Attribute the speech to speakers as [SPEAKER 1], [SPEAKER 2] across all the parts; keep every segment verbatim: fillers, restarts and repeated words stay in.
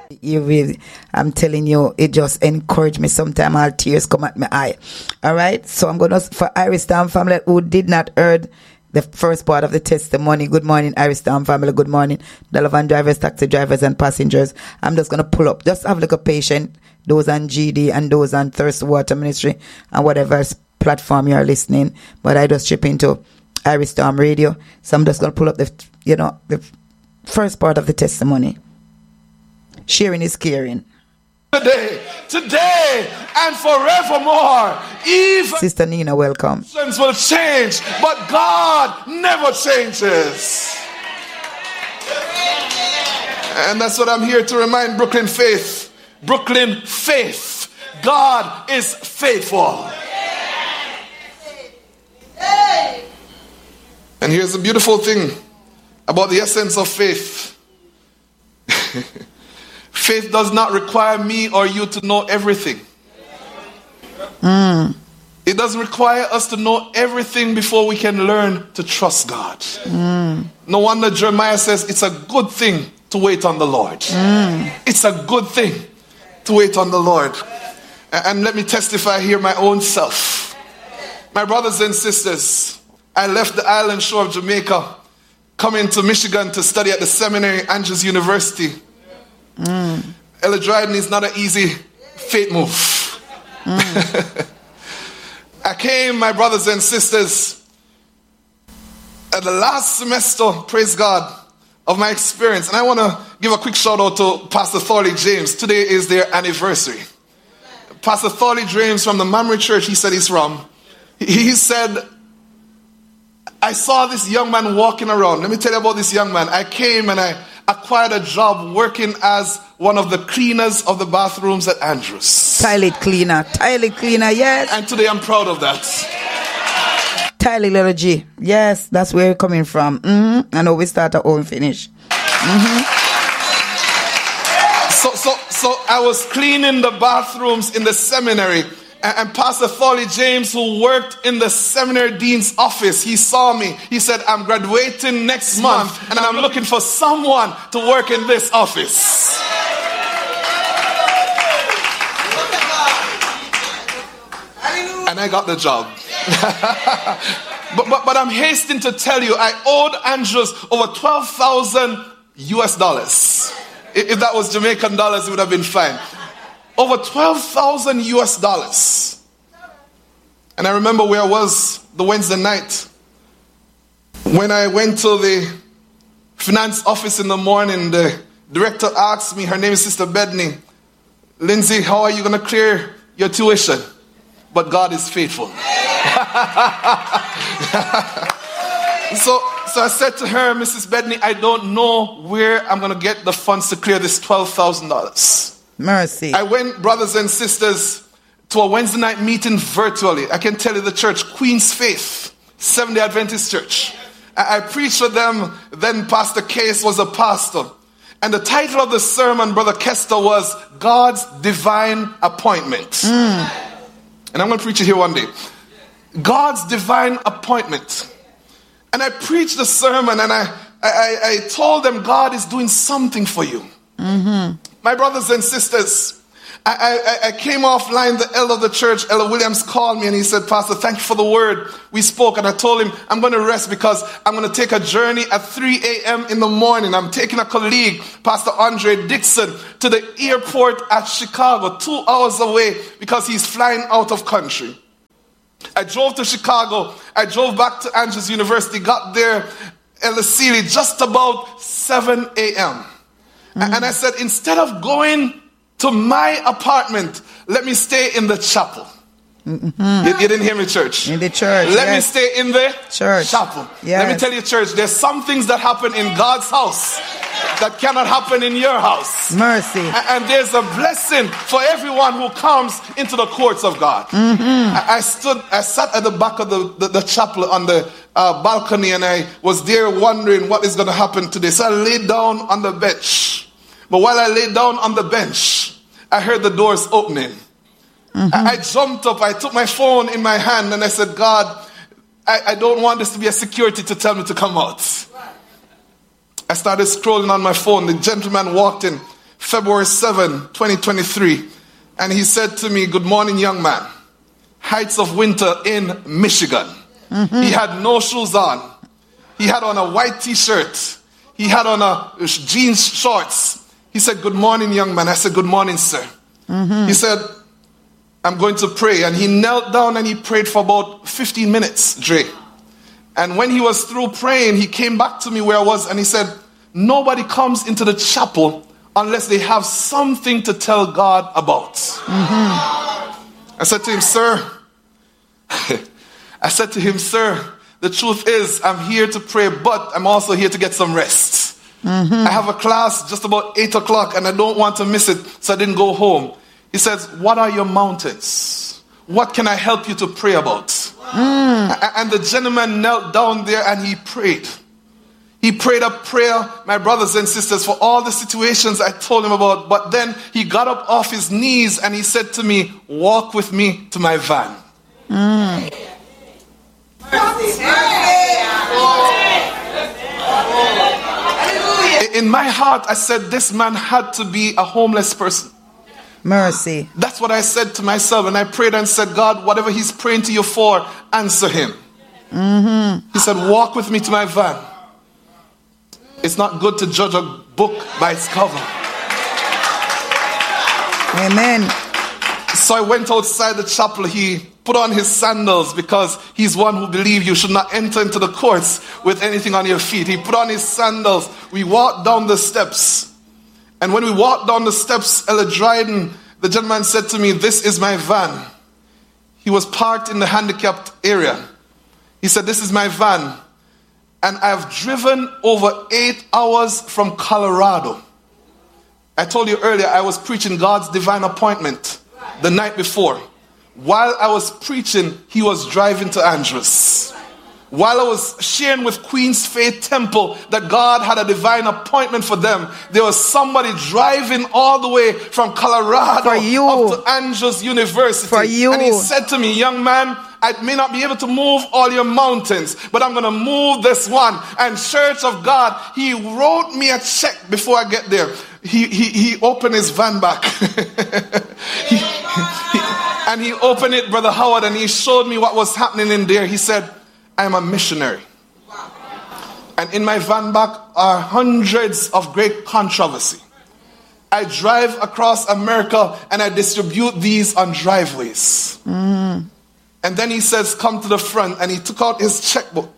[SPEAKER 1] You will, I'm telling you, it just encouraged me. Sometimes all tears come at my eye. All right. So I'm going to, for Iris Town family who did not heard the first part of the testimony. Good morning, Iris Town family. Good morning, Delavan drivers, taxi drivers, and passengers. I'm just going to pull up. Just have a look at patient. Those on G D and those on Thirst Water Ministry and whatever platform you are listening. But I just chip into Iris Town Radio. So I'm just going to pull up the, you know, the first part of the testimony. Sharing is caring.
[SPEAKER 2] Today, today, and forevermore. Even
[SPEAKER 1] Sister Nina, welcome.
[SPEAKER 2] Things will change, but God never changes. And that's what I'm here to remind Brooklyn Faith. Brooklyn Faith. God is faithful. And here's the beautiful thing about the essence of faith. Faith does not require me or you to know everything.
[SPEAKER 1] Mm.
[SPEAKER 2] It doesn't require us to know everything before we can learn to trust God.
[SPEAKER 1] Mm.
[SPEAKER 2] No wonder Jeremiah says it's a good thing to wait on the Lord.
[SPEAKER 1] Mm.
[SPEAKER 2] It's a good thing to wait on the Lord. And let me testify here my own self. My brothers and sisters, I left the island shore of Jamaica, coming to Michigan to study at the seminary, Andrews University.
[SPEAKER 1] Mm.
[SPEAKER 2] Ella Dryden is not an easy fate move.
[SPEAKER 1] Mm.
[SPEAKER 2] I came, my brothers and sisters, at the last semester, praise God, of my experience. And I want to give a quick shout out to Pastor Thorley James. Today is their anniversary. Pastor Thorley James from the Mamre Church, he said he's from. He said, I saw this young man walking around. Let me tell you about this young man. I came and I acquired a job working as one of the cleaners of the bathrooms at Andrews.
[SPEAKER 1] Toilet cleaner. Toilet cleaner, yes.
[SPEAKER 2] And today I'm proud of that.
[SPEAKER 1] Toilet little G. Yes, that's where you're coming from. Mm-hmm. I know we start our own finish. Mm-hmm.
[SPEAKER 2] So, so, so I was cleaning the bathrooms in the seminary. And Pastor Thorley James, who worked in the seminary dean's office, he saw me. He said, I'm graduating next month and I'm looking for someone to work in this office. And I got the job. but, but, but I'm hastening to tell you, I owed Andrews over twelve thousand U S dollars. If that was Jamaican dollars, it would have been fine. Over twelve thousand U S dollars. And I remember where I was the Wednesday night. When I went to the finance office in the morning, the director asked me, her name is Sister Bedney, Lindsay, how are you going to clear your tuition? But God is faithful. so, so I said to her, Missus Bedney, I don't know where I'm going to get the funds to clear this twelve thousand dollars.
[SPEAKER 1] Mercy.
[SPEAKER 2] I went, brothers and sisters, to a Wednesday night meeting virtually. I can tell you the church, Queen's Faith, Seventh-day Adventist Church. I, I preached for them. Then Pastor Case was a pastor. And the title of the sermon, Brother Kester, was God's Divine Appointment.
[SPEAKER 1] Mm.
[SPEAKER 2] And I'm going to preach it here one day. God's Divine Appointment. And I preached the sermon and I, I, I told them God is doing something for you.
[SPEAKER 1] Mm-hmm.
[SPEAKER 2] My brothers and sisters, I, I, I came offline. The elder of the church, Elder Williams, called me and he said, Pastor, thank you for the word we spoke. And I told him, I'm going to rest because I'm going to take a journey at three a.m. in the morning. I'm taking a colleague, Pastor Andre Dixon, to the airport at Chicago, two hours away because he's flying out of country. I drove to Chicago. I drove back to Andrews University, got there, Elder Seeley, just about seven a.m. Mm-hmm. And I said, instead of going to my apartment, let me stay in the chapel.
[SPEAKER 1] Mm-hmm.
[SPEAKER 2] You, you didn't hear me, church?
[SPEAKER 1] In the church.
[SPEAKER 2] Let
[SPEAKER 1] yes.
[SPEAKER 2] me stay in the
[SPEAKER 1] church.
[SPEAKER 2] chapel.
[SPEAKER 1] Yes.
[SPEAKER 2] Let me tell you, church, there's some things that happen in God's house that cannot happen in your house.
[SPEAKER 1] Mercy.
[SPEAKER 2] And, and there's a blessing for everyone who comes into the courts of God.
[SPEAKER 1] Mm-hmm.
[SPEAKER 2] I, I stood, I sat at the back of the, the, the chapel on the uh, balcony and I was there wondering what is going to happen today. So I laid down on the bench. But while I lay down on the bench, I heard the doors opening. Mm-hmm. I, I jumped up, I took my phone in my hand and I said, God, I, I don't want this to be a security to tell me to come out. I started scrolling on my phone. The gentleman walked in, February seventh, twenty twenty-three. And he said to me, good morning, young man. Heights of winter in Michigan. Mm-hmm. He had no shoes on. He had on a white t-shirt. He had on a jeans shorts. He said, good morning, young man. I said, good morning, sir. Mm-hmm. He said, I'm going to pray. And he knelt down and he prayed for about fifteen minutes, Dre. And when he was through praying, he came back to me where I was and he said, nobody comes into the chapel unless they have something to tell God about. Mm-hmm. I said to him, sir, I said to him, sir, the truth is I'm here to pray, but I'm also here to get some rest. Mm-hmm. I have a class just about eight o'clock and I don't want to miss it, so I didn't go home. He says, what are your mountains? What can I help you to pray about? Mm. And the gentleman knelt down there and he prayed. He prayed a prayer, my brothers and sisters, for all the situations I told him about. But then he got up off his knees and he said to me, walk with me to my van. Mm. In my heart, I said, this man had to be a homeless person.
[SPEAKER 1] Mercy.
[SPEAKER 2] That's what I said to myself. And I prayed and said, God, whatever he's praying to you for, answer him. Mm-hmm. He said, walk with me to my van. It's not good to judge a book by its cover.
[SPEAKER 1] Amen.
[SPEAKER 2] So I went outside the chapel. He put on his sandals because he's one who believes you should not enter into the courts with anything on your feet. He put on his sandals. We walked down the steps. And when we walked down the steps, Ella Dryden, the gentleman said to me, this is my van. He was parked in the handicapped area. He said, this is my van. And I've driven over eight hours from Colorado. I told you earlier, I was preaching God's divine appointment the night before. While I was preaching, he was driving to Andrews. While I was sharing with Queen's Faith Temple that God had a divine appointment for them, there was somebody driving all the way from Colorado
[SPEAKER 1] for you.
[SPEAKER 2] Up to Andrews University.
[SPEAKER 1] For you.
[SPEAKER 2] And he said to me, young man, I may not be able to move all your mountains, but I'm going to move this one. And Church of God, he wrote me a check before I get there. He he, he opened his van back. he, he, and he opened it, Brother Howard, and he showed me what was happening in there. He said, I'm a missionary. And in my van back are hundreds of great controversy. I drive across America and I distribute these on driveways. Mm. And then he says, come to the front. And he took out his checkbook.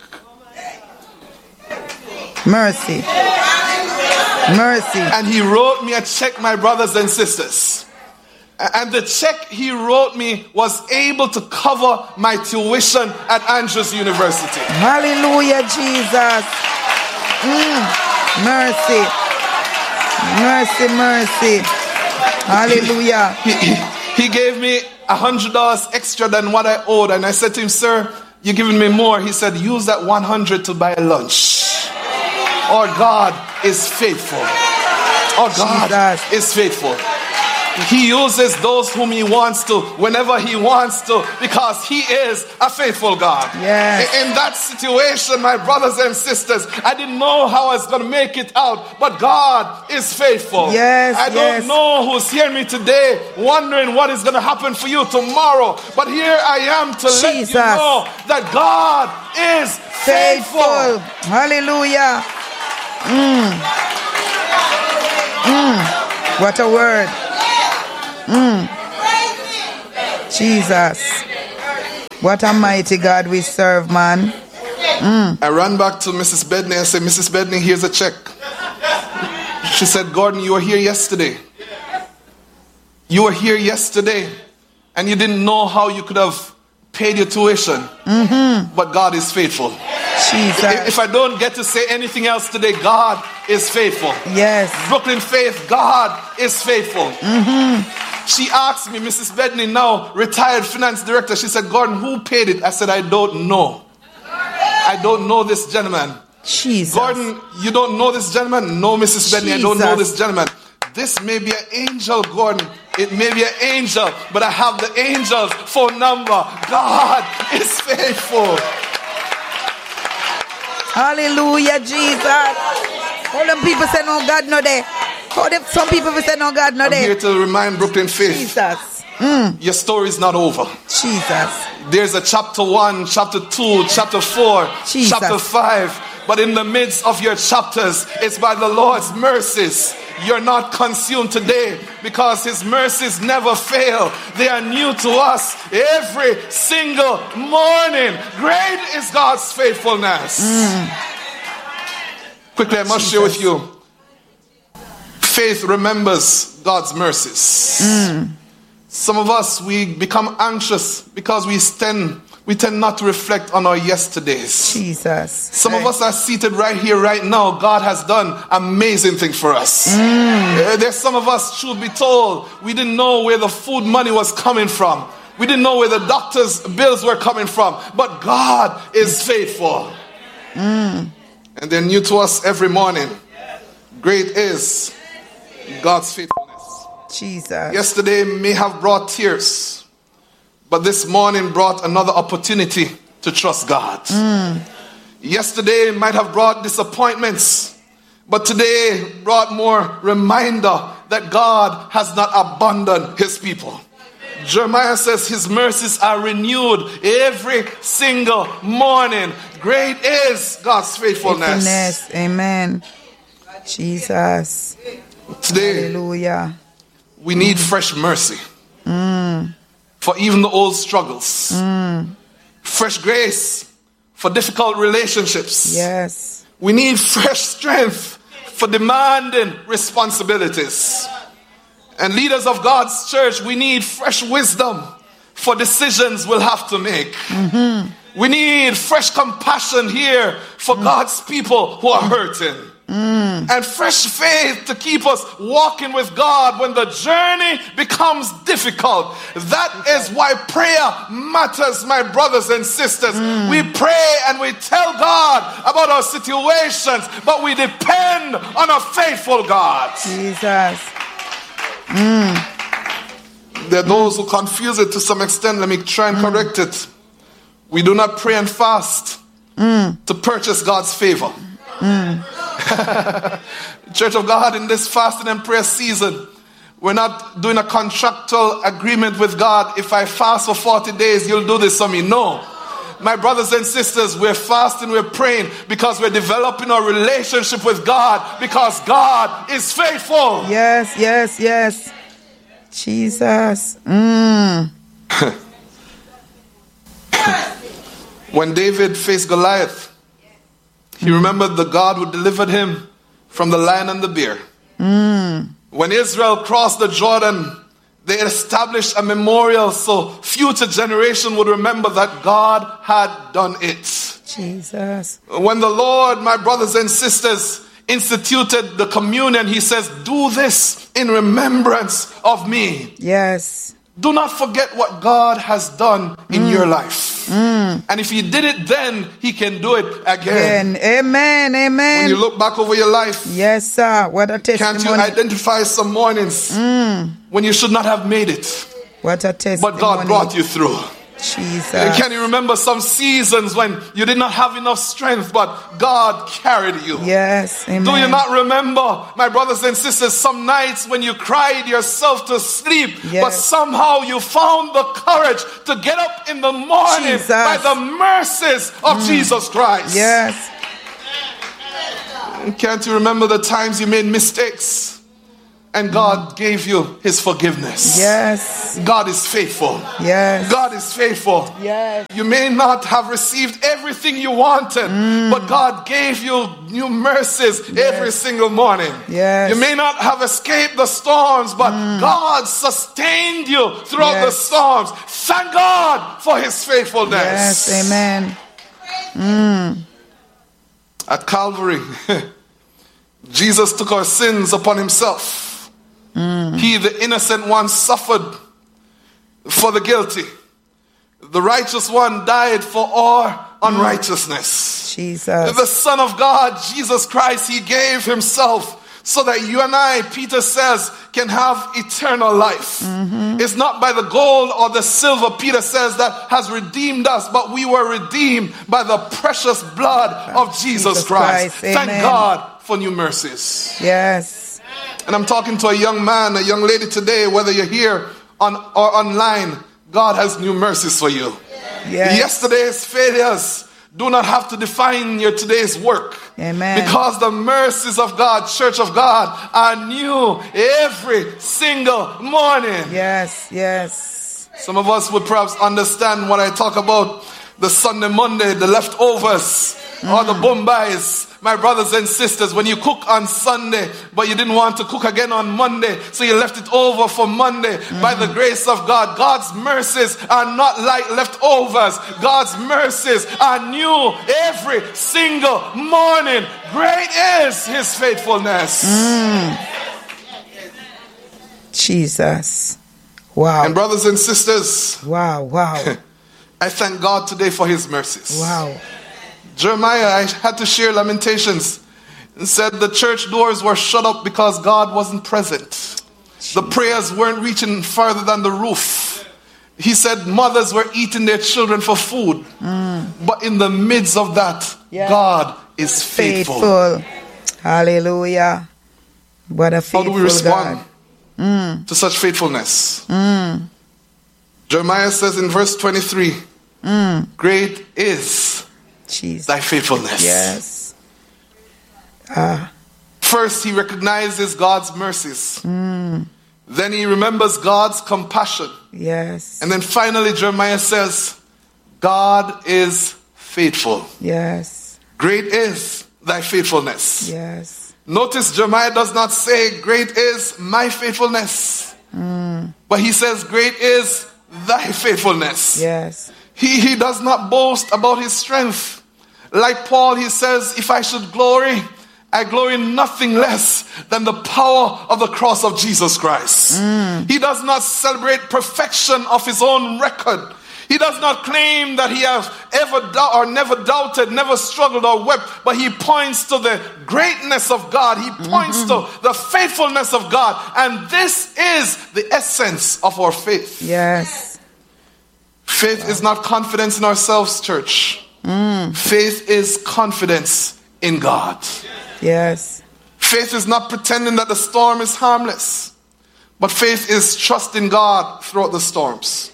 [SPEAKER 1] Mercy. Mercy.
[SPEAKER 2] And he wrote me a check, my brothers and sisters. And the check he wrote me was able to cover my tuition at Andrews University.
[SPEAKER 1] Hallelujah, Jesus. Mm. Mercy. Mercy, mercy. Hallelujah.
[SPEAKER 2] He, he, he gave me a hundred dollars extra than what I owed. And I said to him, sir, you're giving me more. He said, use that one hundred to buy lunch. Our God is faithful. Our God Jesus. is faithful. He uses those whom he wants to, whenever he wants to, because he is a faithful God.
[SPEAKER 1] Yes.
[SPEAKER 2] In that situation, my brothers and sisters, I didn't know how I was going to make it out, but God is faithful.
[SPEAKER 1] Yes,
[SPEAKER 2] I don't
[SPEAKER 1] yes.
[SPEAKER 2] know who's hearing me today, wondering what is going to happen for you tomorrow, but here I am to
[SPEAKER 1] Jesus.
[SPEAKER 2] let you know that God is faithful. faithful.
[SPEAKER 1] Hallelujah. Mm. Mm. What a word. Mm. Jesus. What a mighty God we serve, man. Mm.
[SPEAKER 2] I ran back to Missus Bedney and said, Missus Bedney, here's a check. She said, Gordon, you were here yesterday. You were here yesterday and you didn't know how you could have paid your tuition. Mm-hmm. But God is faithful.
[SPEAKER 1] Jesus.
[SPEAKER 2] If I don't get to say anything else today, God is faithful.
[SPEAKER 1] Yes.
[SPEAKER 2] Brooklyn Faith, God is faithful. Mm-hmm. She asked me, Missus Bedney, now retired finance director, she said, Gordon, who paid it? I said, I don't know. I don't know this gentleman.
[SPEAKER 1] Jesus.
[SPEAKER 2] Gordon, you don't know this gentleman? No, Missus Bedney, I don't know this gentleman. This may be an angel, Gordon. It may be an angel, but I have the angel's phone number. God is faithful.
[SPEAKER 1] Hallelujah, Jesus. All them people say, no, God, no, there. How if some people will say, no, God, no,
[SPEAKER 2] I'm
[SPEAKER 1] they.
[SPEAKER 2] here to remind Brooklyn Faith.
[SPEAKER 1] Jesus. Mm.
[SPEAKER 2] Your story is not over.
[SPEAKER 1] Jesus.
[SPEAKER 2] There's a chapter one, chapter two, chapter four,
[SPEAKER 1] Jesus.
[SPEAKER 2] chapter five. But in the midst of your chapters, it's by the Lord's mercies you're not consumed today, because his mercies never fail. They are new to us every single morning. Great is God's faithfulness. Mm. Quickly, I must Jesus. share with you. Faith remembers God's mercies. Mm. Some of us, we become anxious because we tend, we tend not to reflect on our yesterdays.
[SPEAKER 1] Jesus.
[SPEAKER 2] Some right. of us are seated right here, right now. God has done amazing things for us. Mm. Uh, there's some of us, truth be told, we didn't know where the food money was coming from. We didn't know where the doctor's bills were coming from. But God is faithful. Mm. And they're new to us every morning. Great is God's faithfulness.
[SPEAKER 1] Jesus.
[SPEAKER 2] Yesterday may have brought tears, but this morning brought another opportunity to trust God. Mm. Yesterday might have brought disappointments, but today brought more reminder that God has not abandoned his people. Jeremiah says his mercies are renewed every single morning. Great is God's faithfulness.
[SPEAKER 1] faithfulness. Amen. Jesus.
[SPEAKER 2] Today,
[SPEAKER 1] hallelujah.
[SPEAKER 2] We need mm. fresh mercy mm. for even the old struggles. Mm. Fresh grace for difficult relationships.
[SPEAKER 1] Yes.
[SPEAKER 2] We need fresh strength for demanding responsibilities. And leaders of God's church, we need fresh wisdom for decisions we'll have to make. Mm-hmm. We need fresh compassion here for mm. God's people who are hurting. Mm. And fresh faith to keep us walking with God when the journey becomes difficult. That is why prayer matters, my brothers and sisters. Mm. We pray and we tell God about our situations, but we depend on a faithful God.
[SPEAKER 1] Jesus. Mm.
[SPEAKER 2] There are those who confuse it to some extent. Let me try and mm. correct it. We do not pray and fast mm. to purchase God's favor. Mm. Church of God, in this fasting and prayer season, we're not doing a contractual agreement with God. If I fast for forty days, you'll do this for me. No. My brothers and sisters, we're fasting, we're praying because we're developing our relationship with God, because God is faithful.
[SPEAKER 1] Yes, yes, yes. Jesus. Mm.
[SPEAKER 2] When David faced Goliath, he remembered the God who delivered him from the lion and the bear. Mm. When Israel crossed the Jordan, they established a memorial so future generation would remember that God had done it.
[SPEAKER 1] Jesus.
[SPEAKER 2] When the Lord, my brothers and sisters, instituted the communion, he says, do this in remembrance of me.
[SPEAKER 1] Yes.
[SPEAKER 2] Do not forget what God has done in mm. your life. Mm. And if he did it then, he can do it again.
[SPEAKER 1] Amen, amen.
[SPEAKER 2] When you look back over your life,
[SPEAKER 1] yes, sir. What a testimony.
[SPEAKER 2] Can't you identify some mornings mm. when you should not have made it?
[SPEAKER 1] What a testimony.
[SPEAKER 2] But God brought you through.
[SPEAKER 1] Jesus.
[SPEAKER 2] Can you remember some seasons when you did not have enough strength, but God carried you?
[SPEAKER 1] Yes, amen.
[SPEAKER 2] Do you not remember, my brothers and sisters, some nights when you cried yourself to sleep, yes. but somehow you found the courage to get up in the morning Jesus. By the mercies of mm. Jesus Christ?
[SPEAKER 1] Yes.
[SPEAKER 2] Can't you remember the times you made mistakes? And God gave you his forgiveness.
[SPEAKER 1] Yes.
[SPEAKER 2] God is faithful.
[SPEAKER 1] Yes.
[SPEAKER 2] God is faithful.
[SPEAKER 1] Yes.
[SPEAKER 2] You may not have received everything you wanted, mm. but God gave you new mercies yes. every single morning.
[SPEAKER 1] Yes.
[SPEAKER 2] You may not have escaped the storms, but mm. God sustained you throughout yes. the storms. Thank God for his faithfulness.
[SPEAKER 1] Yes, amen. Mm.
[SPEAKER 2] At Calvary, Jesus took our sins upon himself. Mm. He, the innocent one, suffered for the guilty. The righteous one died for our unrighteousness.
[SPEAKER 1] Jesus.
[SPEAKER 2] The Son of God, Jesus Christ, he gave himself so that you and I, Peter says, can have eternal life. Mm-hmm. It's not by the gold or the silver, Peter says, that has redeemed us, but we were redeemed by the precious blood of Jesus, Jesus Christ. Christ. Thank God for new mercies.
[SPEAKER 1] Yes.
[SPEAKER 2] And I'm talking to a young man, a young lady today, whether you're here on or online, God has new mercies for you. Yes. Yesterday's failures do not have to define your today's work.
[SPEAKER 1] Amen.
[SPEAKER 2] Because the mercies of God, Church of God, are new every single morning.
[SPEAKER 1] Yes, yes.
[SPEAKER 2] Some of us would perhaps understand what I talk about, the Sunday, Monday, the leftovers, mm. or the Bombays. My brothers and sisters, when you cook on Sunday, but you didn't want to cook again on Monday, so you left it over for Monday. Mm-hmm. By the grace of God, God's mercies are not like leftovers. God's mercies are new every single morning. Great is His faithfulness.
[SPEAKER 1] Mm. Jesus. Wow.
[SPEAKER 2] And brothers and sisters,
[SPEAKER 1] wow, wow.
[SPEAKER 2] I thank God today for His mercies.
[SPEAKER 1] Wow.
[SPEAKER 2] Jeremiah, I had to share Lamentations, and said the church doors were shut up because God wasn't present. Jeez. The prayers weren't reaching farther than the roof. He said mothers were eating their children for food. Mm. But in the midst of that, yeah. God is faithful.
[SPEAKER 1] faithful. Hallelujah. What a faithful God.
[SPEAKER 2] How do we respond
[SPEAKER 1] mm.
[SPEAKER 2] to such faithfulness?
[SPEAKER 1] Mm.
[SPEAKER 2] Jeremiah says in verse twenty-three,
[SPEAKER 1] mm.
[SPEAKER 2] great is
[SPEAKER 1] Jesus.
[SPEAKER 2] Thy faithfulness.
[SPEAKER 1] Yes. Ah.
[SPEAKER 2] First, he recognizes God's mercies.
[SPEAKER 1] Mm.
[SPEAKER 2] Then he remembers God's compassion.
[SPEAKER 1] Yes.
[SPEAKER 2] And then finally, Jeremiah says, God is faithful.
[SPEAKER 1] Yes.
[SPEAKER 2] Great is thy faithfulness.
[SPEAKER 1] Yes.
[SPEAKER 2] Notice Jeremiah does not say, great is my faithfulness.
[SPEAKER 1] Mm.
[SPEAKER 2] But he says, great is thy faithfulness.
[SPEAKER 1] Yes.
[SPEAKER 2] He, he does not boast about his strength. Like Paul, he says, if I should glory, I glory in nothing less than the power of the cross of Jesus Christ.
[SPEAKER 1] Mm.
[SPEAKER 2] He does not celebrate perfection of his own record. He does not claim that he has ever doubt or never doubted, never struggled or wept, but he points to the greatness of God. He points mm-hmm. to the faithfulness of God. And this is the essence of our faith.
[SPEAKER 1] Yes.
[SPEAKER 2] Faith wow. is not confidence in ourselves, church.
[SPEAKER 1] Mm.
[SPEAKER 2] Faith is confidence in God.
[SPEAKER 1] Yes.
[SPEAKER 2] Faith is not pretending that the storm is harmless, but faith is trusting God throughout the storms.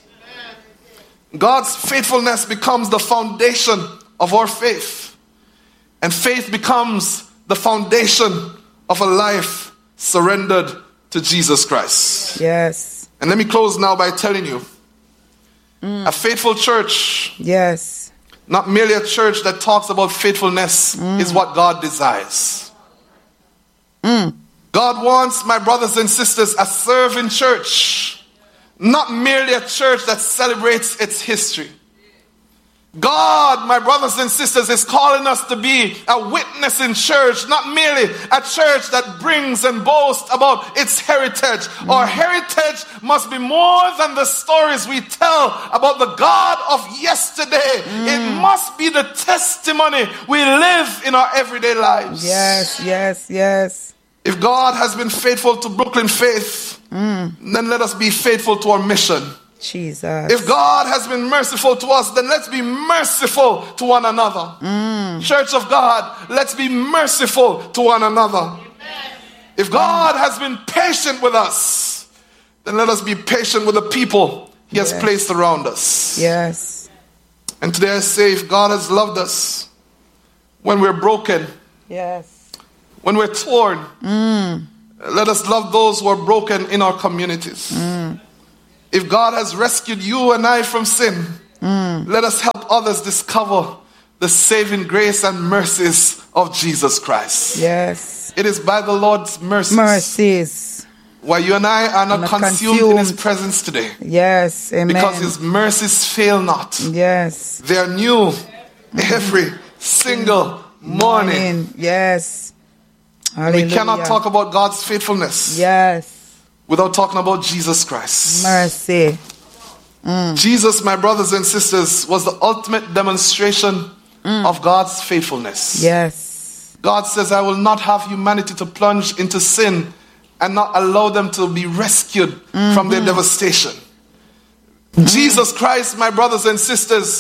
[SPEAKER 2] God's faithfulness becomes the foundation of our faith, and faith becomes the foundation of a life surrendered to Jesus Christ.
[SPEAKER 1] Yes.
[SPEAKER 2] And let me close now by telling you, mm. a faithful church,
[SPEAKER 1] yes,
[SPEAKER 2] not merely a church that talks about faithfulness, mm. is what God desires.
[SPEAKER 1] Mm.
[SPEAKER 2] God wants, my brothers and sisters, a serving church, not merely a church that celebrates its history. God, my brothers and sisters, is calling us to be a witnessing church, not merely a church that brings and boasts about its heritage. Mm. Our heritage must be more than the stories we tell about the God of yesterday. Mm. It must be the testimony we live in our everyday lives.
[SPEAKER 1] Yes, yes, yes.
[SPEAKER 2] If God has been faithful to Brooklyn Faith, mm. then let us be faithful to our mission.
[SPEAKER 1] Jesus.
[SPEAKER 2] If God has been merciful to us, then let's be merciful to one another.
[SPEAKER 1] Mm.
[SPEAKER 2] Church of God, let's be merciful to one another. Amen. If God has been patient with us, then let us be patient with the people He has yes. placed around us.
[SPEAKER 1] Yes.
[SPEAKER 2] And today I say, if God has loved us when we're broken,
[SPEAKER 1] yes,
[SPEAKER 2] when we're torn,
[SPEAKER 1] mm.
[SPEAKER 2] let us love those who are broken in our communities.
[SPEAKER 1] Mm.
[SPEAKER 2] If God has rescued you and I from sin,
[SPEAKER 1] mm.
[SPEAKER 2] let us help others discover the saving grace and mercies of Jesus Christ.
[SPEAKER 1] Yes.
[SPEAKER 2] It is by the Lord's mercies.
[SPEAKER 1] Mercies.
[SPEAKER 2] Why you and I are not, not consumed, consumed in His presence today.
[SPEAKER 1] Yes. Amen.
[SPEAKER 2] Because His mercies fail not.
[SPEAKER 1] Yes.
[SPEAKER 2] They are new every single morning. morning.
[SPEAKER 1] Yes. Hallelujah.
[SPEAKER 2] We cannot talk about God's faithfulness.
[SPEAKER 1] Yes.
[SPEAKER 2] Without talking about Jesus Christ.
[SPEAKER 1] Mercy. Mm.
[SPEAKER 2] Jesus, my brothers and sisters, was the ultimate demonstration mm. of God's faithfulness.
[SPEAKER 1] Yes.
[SPEAKER 2] God says, I will not have humanity to plunge into sin and not allow them to be rescued mm-hmm. from their devastation. Mm. Jesus Christ, my brothers and sisters,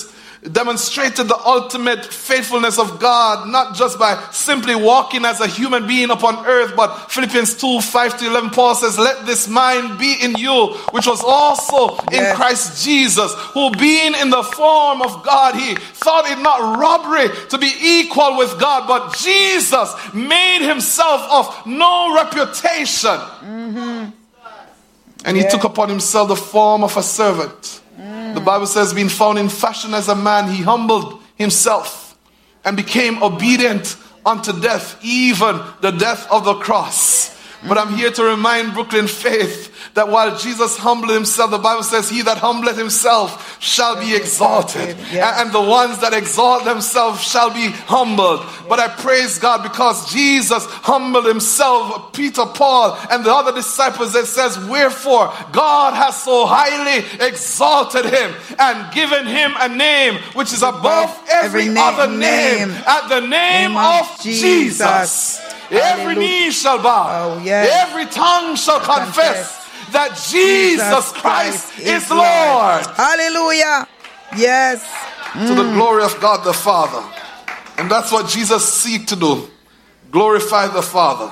[SPEAKER 2] demonstrated the ultimate faithfulness of God, not just by simply walking as a human being upon earth, but Philippians two, five to eleven, Paul says, let this mind be in you, which was also in
[SPEAKER 1] Yes.
[SPEAKER 2] Christ Jesus, who being in the form of God, he thought it not robbery to be equal with God, but Jesus made himself of no reputation.
[SPEAKER 1] Mm-hmm.
[SPEAKER 2] And he
[SPEAKER 1] Yeah.
[SPEAKER 2] took upon himself the form of a servant. The Bible says, being found in fashion as a man, he humbled himself and became obedient unto death, even the death of the cross. But I'm here to remind Brooklyn Faith that while Jesus humbled himself, the Bible says, he that humbleth himself shall be exalted.
[SPEAKER 1] Yeah.
[SPEAKER 2] And the ones that exalt themselves shall be humbled. But I praise God because Jesus humbled himself, Peter, Paul, and the other disciples. It says, wherefore God has so highly exalted him and given him a name which is above every,
[SPEAKER 1] every name,
[SPEAKER 2] other name,
[SPEAKER 1] name.
[SPEAKER 2] at the name,
[SPEAKER 1] Name
[SPEAKER 2] of,
[SPEAKER 1] of
[SPEAKER 2] Jesus.
[SPEAKER 1] Jesus.
[SPEAKER 2] Every
[SPEAKER 1] Hallelujah.
[SPEAKER 2] knee shall bow.
[SPEAKER 1] Oh, yes.
[SPEAKER 2] Every tongue shall confess,
[SPEAKER 1] Confess.
[SPEAKER 2] that Jesus Christ is Lord.
[SPEAKER 1] Hallelujah. Yes.
[SPEAKER 2] To the glory of God the Father. And that's what Jesus seek to do. Glorify the Father.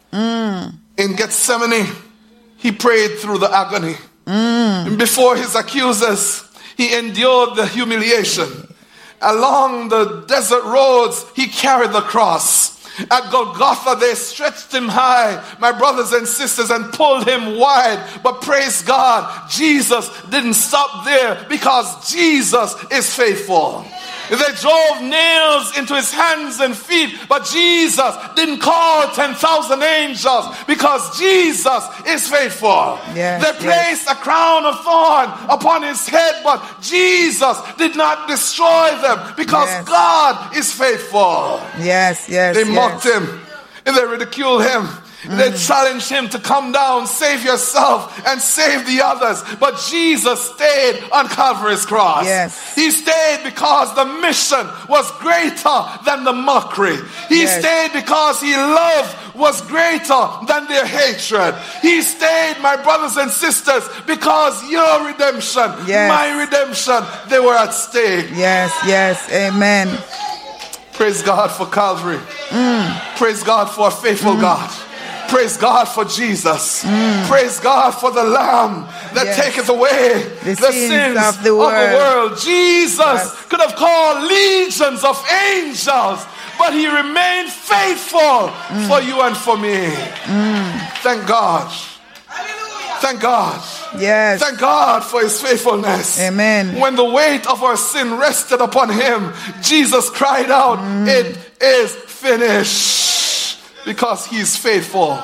[SPEAKER 1] Mm.
[SPEAKER 2] In Gethsemane, he prayed through the agony.
[SPEAKER 1] Mm.
[SPEAKER 2] And before his accusers, he endured the humiliation. Along the desert roads, he carried the cross. At Golgotha, they stretched him high, my brothers and sisters, and pulled him wide. But praise God, Jesus didn't stop there, because Jesus is faithful. They drove nails into his hands and feet, but Jesus didn't call ten thousand angels, because Jesus is faithful.
[SPEAKER 1] Yes,
[SPEAKER 2] they placed
[SPEAKER 1] yes.
[SPEAKER 2] a crown of thorn upon his head, but Jesus did not destroy them, because
[SPEAKER 1] Yes.
[SPEAKER 2] God is faithful.
[SPEAKER 1] Yes, yes.
[SPEAKER 2] They
[SPEAKER 1] yes.
[SPEAKER 2] mocked him and they ridiculed him. They challenged him to come down, save yourself, and save the others. But Jesus stayed on Calvary's cross.
[SPEAKER 1] Yes.
[SPEAKER 2] He stayed because the mission was greater than the mockery. He
[SPEAKER 1] Yes.
[SPEAKER 2] stayed because he love was greater than their hatred. He stayed, my brothers and sisters, because your redemption,
[SPEAKER 1] Yes.
[SPEAKER 2] my redemption, they were at stake.
[SPEAKER 1] Yes, yes. Amen.
[SPEAKER 2] Praise God for Calvary.
[SPEAKER 1] Mm.
[SPEAKER 2] Praise God for a faithful God. Praise God for Jesus.
[SPEAKER 1] Mm.
[SPEAKER 2] Praise God for the Lamb that
[SPEAKER 1] Yes.
[SPEAKER 2] taketh away
[SPEAKER 1] The
[SPEAKER 2] the,
[SPEAKER 1] sins
[SPEAKER 2] sins
[SPEAKER 1] of the
[SPEAKER 2] of the
[SPEAKER 1] world.
[SPEAKER 2] world. Jesus
[SPEAKER 1] Yes.
[SPEAKER 2] could have called legions of angels, but he remained faithful
[SPEAKER 1] Mm.
[SPEAKER 2] for you and for me. Thank God. Thank God.
[SPEAKER 1] Yes.
[SPEAKER 2] Thank God for his faithfulness.
[SPEAKER 1] Amen.
[SPEAKER 2] When the weight of our sin rested upon him, Jesus cried out, it is finished. Because he is faithful.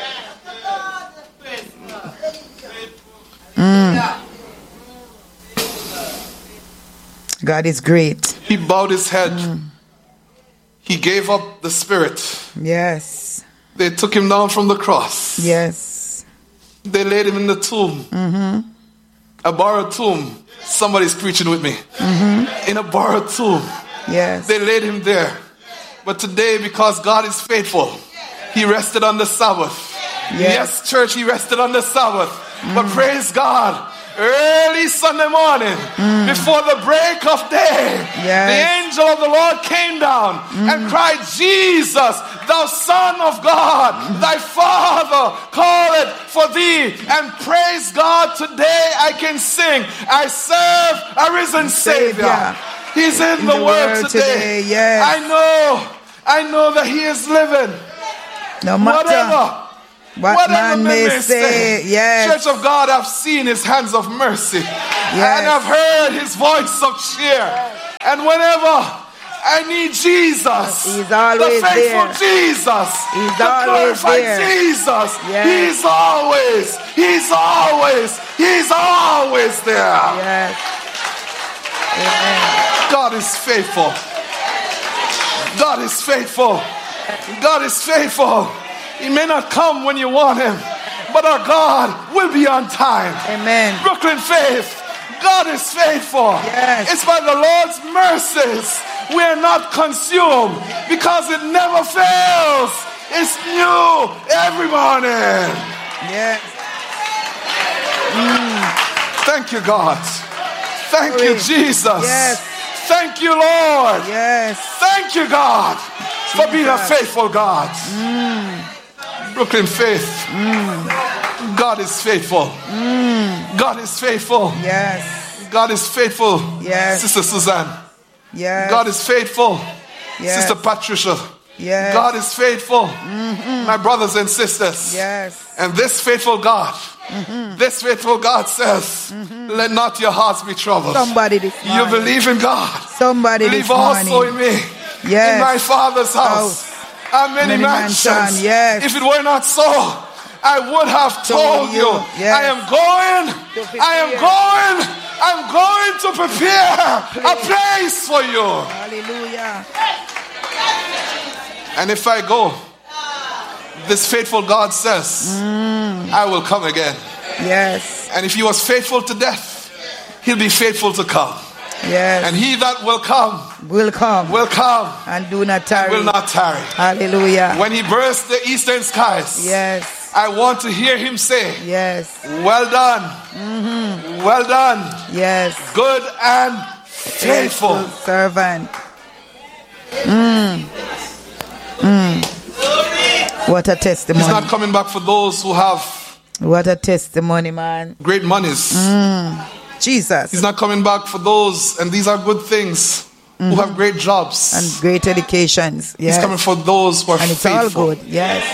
[SPEAKER 1] God is great.
[SPEAKER 2] He bowed his head. He gave up the spirit.
[SPEAKER 1] Yes.
[SPEAKER 2] They took him down from the cross.
[SPEAKER 1] Yes.
[SPEAKER 2] They laid him in the tomb.
[SPEAKER 1] Mm-hmm.
[SPEAKER 2] A borrowed tomb. Somebody's preaching with me.
[SPEAKER 1] Mm-hmm.
[SPEAKER 2] In a borrowed tomb.
[SPEAKER 1] Yes.
[SPEAKER 2] They laid him there. But today, because God is faithful, he rested on the Sabbath. Yes,
[SPEAKER 1] Yes,
[SPEAKER 2] church, he rested on the Sabbath. But praise God, early Sunday morning, before the break of day,
[SPEAKER 1] Yes.
[SPEAKER 2] the angel of the Lord came down and cried, Jesus, thou Son of God, thy Father calleth for thee. And praise God, today I can sing, I serve a risen Savior.
[SPEAKER 1] Savior.
[SPEAKER 2] He's in,
[SPEAKER 1] In
[SPEAKER 2] the,
[SPEAKER 1] the
[SPEAKER 2] world,
[SPEAKER 1] world
[SPEAKER 2] today.
[SPEAKER 1] today, yes.
[SPEAKER 2] I know, I know that he is living.
[SPEAKER 1] No matter
[SPEAKER 2] Whatever.
[SPEAKER 1] what
[SPEAKER 2] Whatever
[SPEAKER 1] man may say, yes.
[SPEAKER 2] Church of God, I've seen his hands of mercy.
[SPEAKER 1] Yes.
[SPEAKER 2] And I've heard his voice of cheer. And whenever I need Jesus,
[SPEAKER 1] He's
[SPEAKER 2] the
[SPEAKER 1] always
[SPEAKER 2] faithful
[SPEAKER 1] there.
[SPEAKER 2] Jesus,
[SPEAKER 1] He's
[SPEAKER 2] the
[SPEAKER 1] always
[SPEAKER 2] glorified
[SPEAKER 1] there.
[SPEAKER 2] Jesus,
[SPEAKER 1] Yes.
[SPEAKER 2] he's always, he's always, he's always there.
[SPEAKER 1] Yes. Amen.
[SPEAKER 2] God is faithful. God is faithful. God is faithful. He may not come when you want him, but our God will be on time.
[SPEAKER 1] Amen.
[SPEAKER 2] Brooklyn Faith, God is faithful.
[SPEAKER 1] Yes.
[SPEAKER 2] It's by the Lord's mercies we are not consumed, because it never fails. It's new every morning.
[SPEAKER 1] Yes.
[SPEAKER 2] Thank you, God. Thank you,
[SPEAKER 1] Glory.
[SPEAKER 2] Jesus.
[SPEAKER 1] Yes.
[SPEAKER 2] Thank you, Lord.
[SPEAKER 1] Yes.
[SPEAKER 2] Thank you, God, for being a faithful God.
[SPEAKER 1] Mm.
[SPEAKER 2] Brooklyn Faith.
[SPEAKER 1] Mm.
[SPEAKER 2] God is faithful.
[SPEAKER 1] Mm.
[SPEAKER 2] God is faithful.
[SPEAKER 1] Yes.
[SPEAKER 2] God is faithful.
[SPEAKER 1] Yes.
[SPEAKER 2] Sister Suzanne.
[SPEAKER 1] Yes.
[SPEAKER 2] God is faithful.
[SPEAKER 1] Yes.
[SPEAKER 2] Sister Patricia.
[SPEAKER 1] Yes.
[SPEAKER 2] God is faithful.
[SPEAKER 1] Mm-hmm.
[SPEAKER 2] My brothers and sisters.
[SPEAKER 1] Yes.
[SPEAKER 2] And this faithful God, mm-hmm. this faithful God says, mm-hmm. let not your hearts be troubled.
[SPEAKER 1] Somebody this morning.
[SPEAKER 2] You believe in God.
[SPEAKER 1] Somebody
[SPEAKER 2] believe
[SPEAKER 1] this morning.
[SPEAKER 2] also in me.
[SPEAKER 1] Yes.
[SPEAKER 2] In my Father's house.
[SPEAKER 1] house.
[SPEAKER 2] Are many, many mansions.
[SPEAKER 1] mansions. Yes.
[SPEAKER 2] If it were not so, I would have told, told you. you. Yes. I am going. I am going. I'm going to prepare Please. a place for you.
[SPEAKER 1] Hallelujah.
[SPEAKER 2] And if I go, this faithful God says, mm. I will come again.
[SPEAKER 1] Yes.
[SPEAKER 2] And if he was faithful to death, he'll be faithful to come.
[SPEAKER 1] Yes.
[SPEAKER 2] And he that will come
[SPEAKER 1] will come.
[SPEAKER 2] Will come.
[SPEAKER 1] And do not tarry.
[SPEAKER 2] Will not tarry.
[SPEAKER 1] Hallelujah.
[SPEAKER 2] When he bursts the eastern skies.
[SPEAKER 1] Yes.
[SPEAKER 2] I want to hear him say,
[SPEAKER 1] yes.
[SPEAKER 2] Well done. Mm-hmm. Well done.
[SPEAKER 1] Yes.
[SPEAKER 2] Good and faithful, faithful
[SPEAKER 1] servant. Mm. Mm. What a testimony.
[SPEAKER 2] He's not coming back for those who have
[SPEAKER 1] what a testimony, man.
[SPEAKER 2] Great monies.
[SPEAKER 1] Mm. Jesus.
[SPEAKER 2] He's not coming back for those, and these are good things, mm-hmm. who have great jobs
[SPEAKER 1] and great educations. Yes.
[SPEAKER 2] He's coming for those who are
[SPEAKER 1] and it's
[SPEAKER 2] faithful.
[SPEAKER 1] all good. Yes.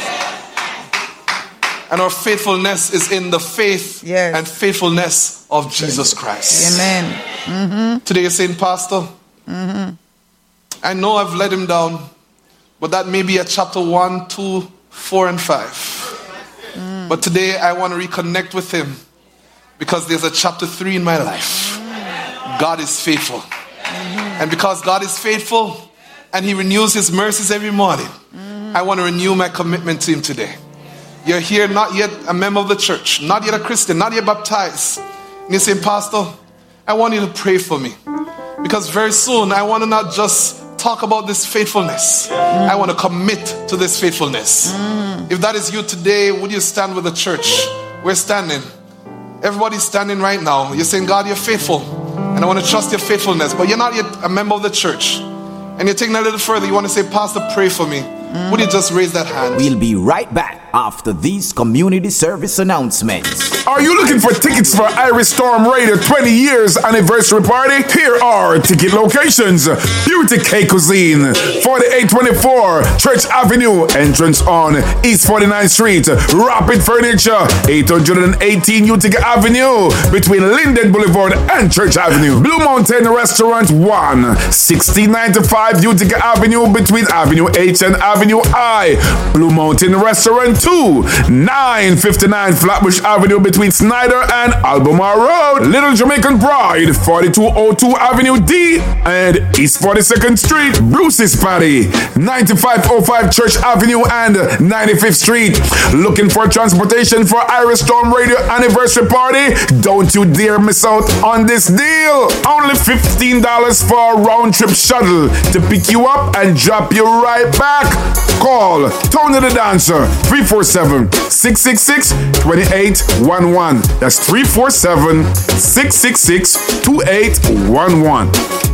[SPEAKER 2] And our faithfulness is in the faith
[SPEAKER 1] yes.
[SPEAKER 2] and faithfulness of Jesus Christ.
[SPEAKER 1] Amen. Mm-hmm.
[SPEAKER 2] Today you're saying, Pastor,
[SPEAKER 1] mm-hmm.
[SPEAKER 2] I know I've let him down, but that may be at chapter one, two, four, and five. Mm. But today I want to reconnect with him because there's a chapter three in my life. Mm. God is faithful. Mm-hmm. And because God is faithful and he renews his mercies every morning, mm. I want to renew my commitment to him today. You're here, not yet a member of the church, not yet a Christian, not yet baptized. And you say, Pastor, I want you to pray for me. Because very soon I want to not just talk about this faithfulness. Mm. I want to commit to this faithfulness. Mm. If that is you today, would you stand with the church? We're standing. Everybody's standing right now. You're saying, God, you're faithful. And I want to trust your faithfulness. But you're not yet a member of the church. And you're taking it a little further. You want to say, Pastor, pray for me. Mm. Would you just raise that hand?
[SPEAKER 3] We'll be right back after these community service announcements.
[SPEAKER 4] Are you looking for tickets for Iris Storm Radio twenty years anniversary party? Here are ticket locations. Beauty K Cuisine, forty-eight twenty-four Church Avenue, entrance on East forty-ninth Street. Rapid Furniture, eight eighteen Utica Avenue, between Linden Boulevard and Church Avenue. Blue Mountain Restaurant one, sixteen ninety-five Utica Avenue, between Avenue H and Avenue I. Blue Mountain Restaurant two, nine fifty-nine Flatbush Avenue, between Snyder and Albemarle Road. Little Jamaican Bride, forty-two oh two Avenue D and East forty-second Street. Bruce's Patty, ninety-five oh five Church Avenue and ninety-fifth Street. Looking for transportation for Iris Storm Radio anniversary party? Don't you dare miss out on this deal. Only fifteen dollars for a round trip shuttle to pick you up and drop you right back. Call Tony the Dancer, three four seven, six six six, two eight one one. That's three four seven, six six six, two eight one one.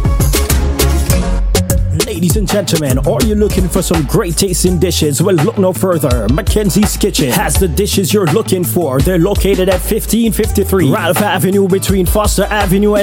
[SPEAKER 5] Ladies and gentlemen, are you looking for some great tasting dishes? Well, look no further. Mackenzie's Kitchen has the dishes you're looking for. They're located at fifteen fifty-three Ralph Avenue, between Foster Avenue and